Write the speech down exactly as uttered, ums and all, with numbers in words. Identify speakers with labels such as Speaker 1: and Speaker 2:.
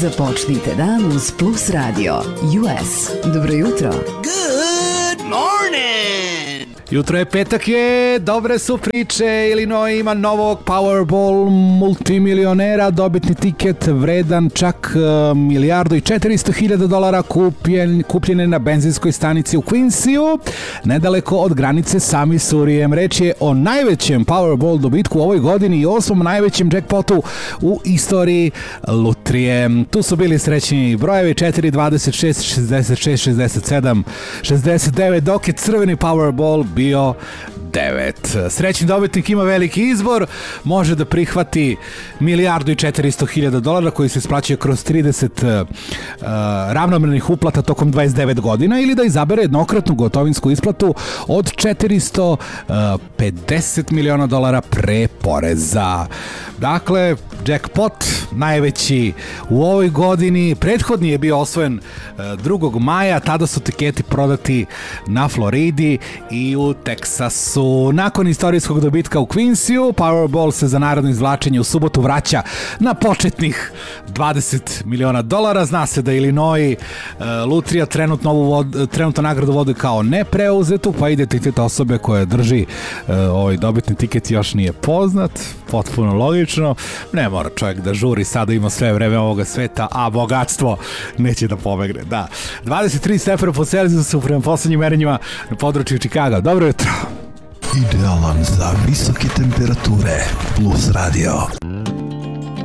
Speaker 1: Započnite dan uz Plus Radio U S. Dobro jutro.
Speaker 2: Good morning!
Speaker 3: Jutro je, petak je, dobre su priče. Illinois ima novog Powerball multimilionera, dobitni tiket vredan čak uh, milijardu i četiristo hiljada dolara, kupljen, kupljen je na benzinskoj stanici u Quincyju, nedaleko od granice sa Missourijem. Reč je o najvećem Powerball dobitku u ovoj godini i osmom najvećem jackpotu u istoriji lutrije. Tu su bili srećni brojevi četiri, dvadeset šest, šezdeset šest, šezdeset sedam, šezdeset devet, dok je crveni Powerball bio devet. Srećni dobitnik ima veliki izbor, može da prihvati milijardu i četiristo hiljada dolara koji se isplaćuje kroz trideset uh, ravnomernih uplata tokom dvadeset devet godina ili da izabere jednokratnu gotovinsku isplatu od četiristo pedeset miliona dolara pre poreza. Dakle, jackpot najveći u ovoj godini. Prethodni je bio osvojen drugog maja, tada su tiketi prodati na Floridi i u Teksasu. Nakon istorijskog dobitka u Quincyju, Powerball se za narodno izvlačenje u subotu vraća na početnih dvadeset miliona dolara. Zna se da Illinois uh, lutrija trenutno, ovu vod, trenutno nagradu vodi kao nepreuzetu, pa identitet osobe koja drži uh, ovaj dobitni tiket još nije poznat. Potpuno logično. Ne mora čovjek da žuri, sada ima sve vreme ovoga sveta, a bogatstvo neće da pobegne. Da. dvadeset tri stepena po Celzijusu prema poslednjim merenjima na području Čikaga. Dobro jutro.
Speaker 4: Idealan za visoke temperature. Plus Radio.